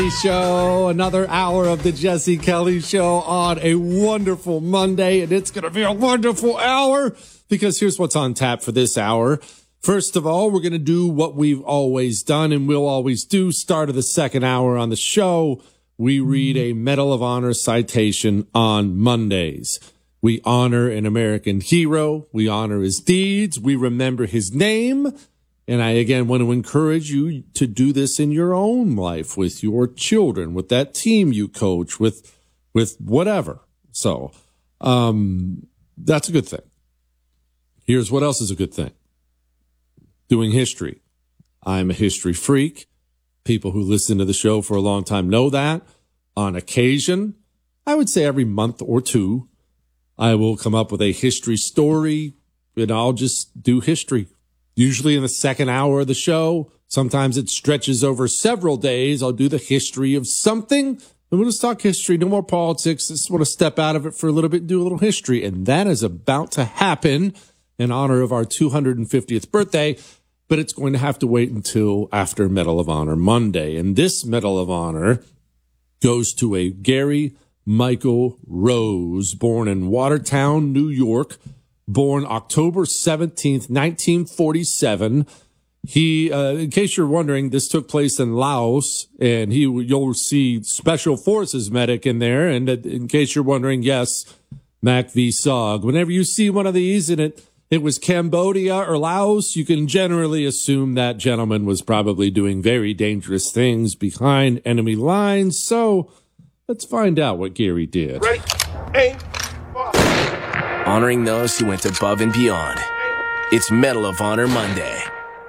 Show, another hour of the Jesse Kelly Show on a wonderful Monday, and it's going to be a wonderful hour because here's what's on tap for this hour. First of all, we're going to do what we've always done and we'll always do. Start of the second hour on the show, we read a Medal of Honor citation on Mondays. We honor an American hero. We honor his deeds. We remember his name. And I, again, want to encourage you to do this in your own life with your children, with that team you coach, with whatever. So that's a good thing. Here's what else is a good thing. Doing history. I'm a history freak. People who listen to the show for a long time know that. On occasion, I would say every month or two, I will come up with a history story, and I'll just do history. Usually in the second hour of the show. Sometimes it stretches over several days. I'll do the history of something. And we'll just talk history. No more politics. Just want to step out of it for a little bit and do a little history. And that is about to happen in honor of our 250th birthday. But it's going to have to wait until after Medal of Honor Monday. And this Medal of Honor goes to a Gary Michael Rose, born in Watertown, New York. Born October 17th, 1947. He, in case you're wondering, this took place in Laos, and you'll see Special Forces medic in there. And in case you're wondering, yes, Mac V. Sog. Whenever you see one of these and it was Cambodia or Laos, you can generally assume that gentleman was probably doing very dangerous things behind enemy lines. So let's find out what Gary did. Ready? Aim. Honoring those who went above and beyond. It's Medal of Honor Monday.